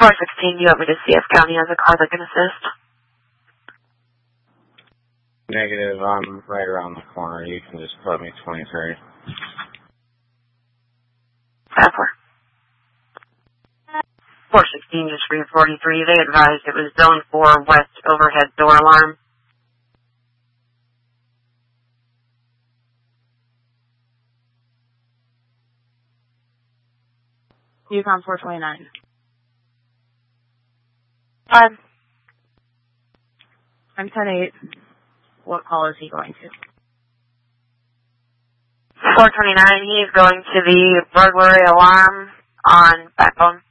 416, you want me to see if County has a car that can assist? Negative, I'm right around the corner. You can just put me 23. 416 just 343. They advised it was Zone 4 West overhead door alarm. Yukon 429. I'm 10-8. What call is he going to? 429, he's going to the burglary alarm on backbone.